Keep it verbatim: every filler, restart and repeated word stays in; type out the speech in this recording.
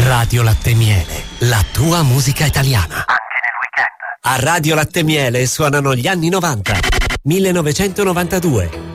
Radio Latte Miele, la tua musica italiana. Anche nel weekend. A Radio Latte Miele suonano gli anni novanta, millenovecentonovantadue,